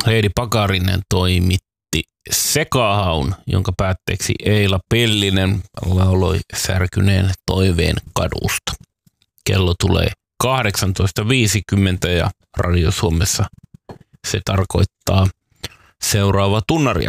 Heidi Pakarinen toimitti Sekahaun, jonka päätteeksi Eila Pellinen lauloi Särkyneen toiveen kadusta. Kello tulee 18.50 ja Radio Suomessa se tarkoittaa seuraavaa tunnaria.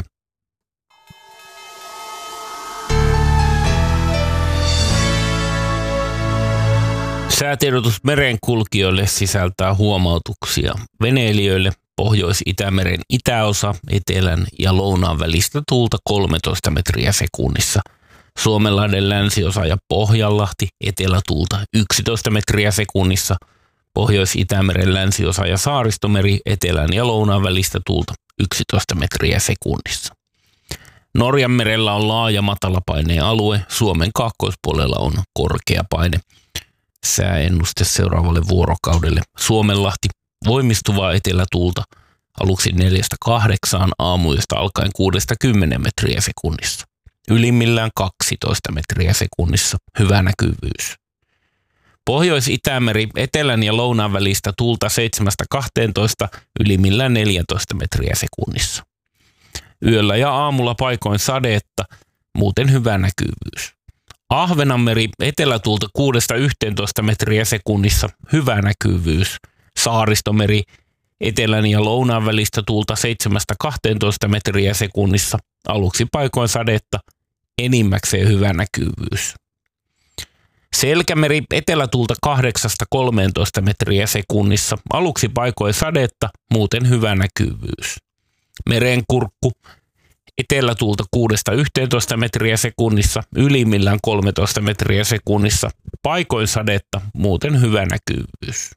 Säätiedotus merenkulkijoille sisältää huomautuksia veneilijöille. Pohjois-Itämeren itäosa, etelän ja lounaan välistä tuulta 13 metriä sekunnissa. Suomenlahden länsiosa ja Pohjanlahti, etelätuulta 11 metriä sekunnissa. Pohjois-Itämeren länsiosa ja Saaristomeri, etelän ja lounaan välistä tuulta 11 metriä sekunnissa. Norjanmerellä on laaja matalapaineen alue, Suomen kaakkoispuolella on korkea paine. Sääennuste seuraavalle vuorokaudelle. Suomenlahti, voimistuvaa etelätuulta, aluksi 4-8, aamuyöstä alkaen 6-10 metriä sekunnissa. Ylimmillään 12 metriä sekunnissa, hyvä näkyvyys. Pohjois-Itämeri, etelän ja lounaan välistä tuulta 7-12, ylimmillään 14 metriä sekunnissa. Yöllä ja aamulla paikoin sadetta, muuten hyvä näkyvyys. Ahvenanmeri, etelätuulta 6-11 metriä sekunnissa, hyvä näkyvyys. Saaristomeri, etelän ja lounaan välistä tuulta 7-12 metriä sekunnissa, aluksi paikoin sadetta, enimmäkseen hyvä näkyvyys. Selkämeri, etelätuulta 8-13 metriä sekunnissa, aluksi paikoin sadetta, muuten hyvä näkyvyys. Merenkurkku, etelätuulta 6-11 metriä sekunnissa, ylimmillään 13 metriä sekunnissa, paikoin sadetta, muuten hyvä näkyvyys.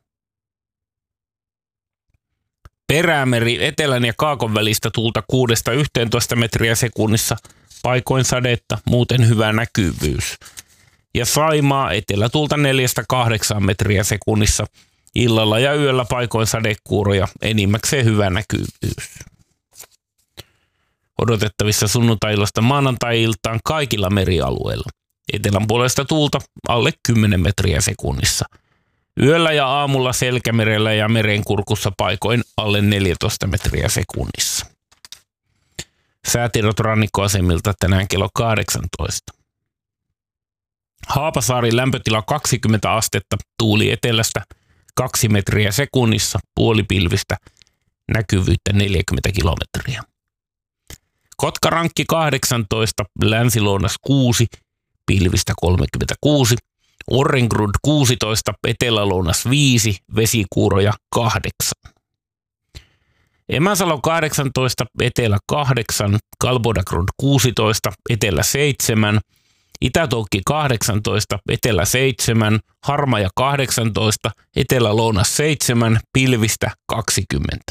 Perämeri, etelän ja kaakon välistä tuulta 6-11 metriä sekunnissa, paikoin sadetta, muuten hyvä näkyvyys. Ja Saimaa, etelätuulta 4-8 metriä sekunnissa, illalla ja yöllä paikoin sadekuuroja, enimmäkseen hyvä näkyvyys. Odotettavissa sunnuntai-illasta maanantai-iltaan kaikilla merialueilla. Etelän puolesta tuulta alle 10 metriä sekunnissa. Yöllä ja aamulla Selkämerellä ja Merenkurkussa paikoin alle 14 metriä sekunnissa. Säätiedot rannikkoasemilta tänään kello 18. Haapasaari lämpötila 20 astetta, tuuli etelästä 2 metriä sekunnissa, puolipilvistä, näkyvyyttä 40 kilometriä. Kotkarankki 18, Länsi-Lounas 6, pilvistä 36. Orrengrund 16, Etelä-Lounas 5, vesikuuroja 8. Emäsalo 18, Etelä 8, Kalbodagrund 16, Etelä 7, Itä-Toukki 18, Etelä 7, Harmaja 18, Etelä-Lounas 7, pilvistä 20.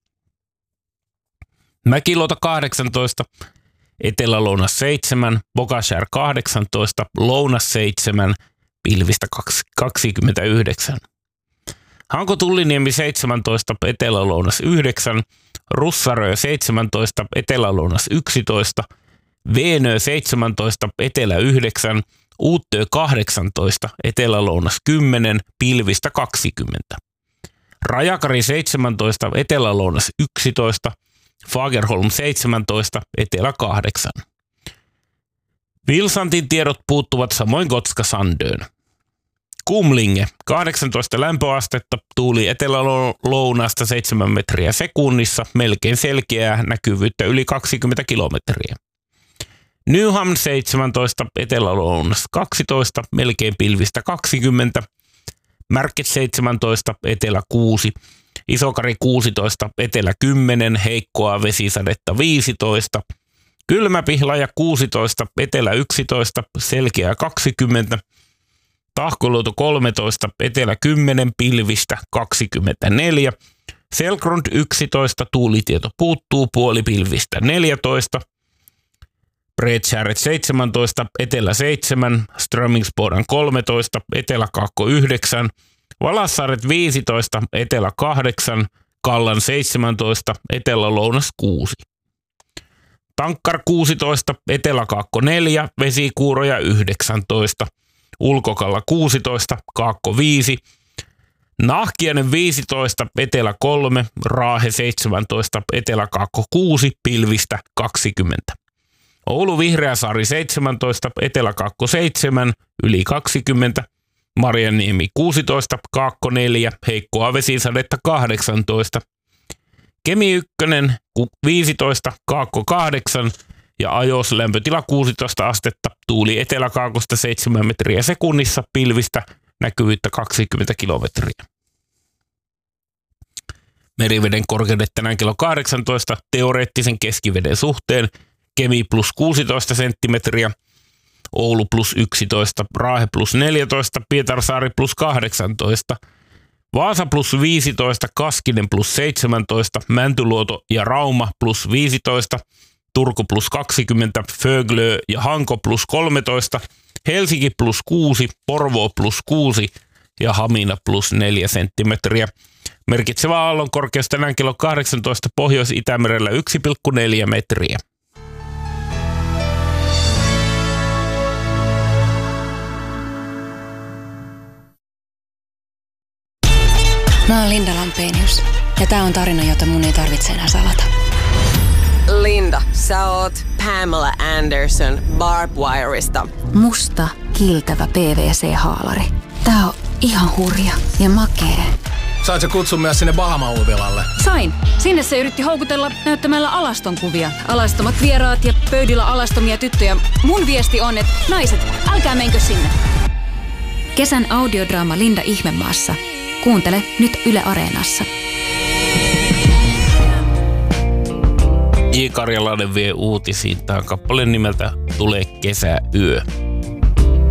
Mäkiluota 18, Etelä-Lounas 7, Bogashär 18, Lounas 7, pilvistä 29. Hanko Tulliniemi 17, Etelä-Lounas 9, Russarö 17, Etelä-Lounas 11, Veenö 17, Etelä 9, Uuttöö 18, Etelä-Lounas 10, pilvistä 20. Rajakari 17, Etelä-Lounas 11, Fagerholm 17, Etelä 8. Vilsantin tiedot puuttuvat samoin Gotska-Sandön. Kumlinge 18 lämpöastetta, tuuli etelä-lounasta 7 metriä sekunnissa, melkein selkeää näkyvyyttä yli 20 kilometriä. Nyhamn 17, etelä-lounas 12, melkein pilvistä 20. Märket 17, etelä 6. Isokari 16, etelä 10, heikkoa vesisadetta 15. Kylmäpihlaja 16, etelä 11, selkeä 20. Tahkoluoto 13, etelä 10, pilvistä 24. Selgrund 11, tuulitieto puuttuu, puolipilvistä 14. Bredskäret 17, etelä 7, Strömingsboden 13, etelä-kaakko 9. Valassaaret 15, etelä 8, Kallan 17, etelä-lounas 6. Tankkar 16, etelä-kaakko 4, vesikuuroja 19. Ulkokalla 16, kaakko 5. Nahkiainen 15, Etelä 3, Raahe 17, Etelä-Kaakko 6, pilvistä 20. Oulu Vihreäsaari 17, Etelä-Kaakko 7, yli 20. Marjaniemi 16, Kaakko 4, heikkoa vesisadetta 18. Kemi 1, 15, Kaakko 8 ja Ajos lämpötila 16 astetta, tuuli Etelä-Kaakosta 7 metriä sekunnissa, pilvistä näkyvyyttä 20 kilometriä. Meriveden korkeudet tänään kello 18 teoreettisen keskiveden suhteen. Kemi plus 16 senttimetriä, Oulu plus 11, Raahe plus 14, Pietarsaari plus 18, Vaasa plus 15, Kaskinen plus 17, Mäntyluoto ja Rauma plus 15, Turku plus 20, Föglö ja Hanko plus 13, Helsinki plus 6, Porvoo plus 6 ja Hamina plus 4 senttimetriä. Merkitsevä aallon korkeus tänään kello 18 Pohjois-Itämerellä 1,4 metriä. Mä oon Linda Lampenius ja tää on tarina, jota mun ei tarvitse enää salata. Linda, sä oot Pamela Anderson Barbwireista. Musta, kiiltävä PVC-haalari. Tää on ihan hurja ja makee. Sait sä kutsun myös sinne Bahama-uivilalle? Sain. Sinne se yritti houkutella näyttämällä alastonkuvia. Alastomat vieraat ja pöydillä alastomia tyttöjä. Mun viesti on, että naiset, älkää menkö sinne. Kesän audiodraama Linda Ihmemaassa. Kuuntele nyt Yle Areenassa. J. Karjalainen vie uutisiin. Tämä on kappale nimeltä Tule kesäyö.